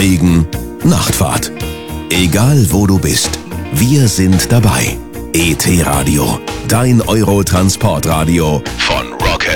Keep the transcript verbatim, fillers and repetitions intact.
Regen, Nachtfahrt. Egal wo du bist, wir sind dabei. E T Radio, dein Euro-Transportradio von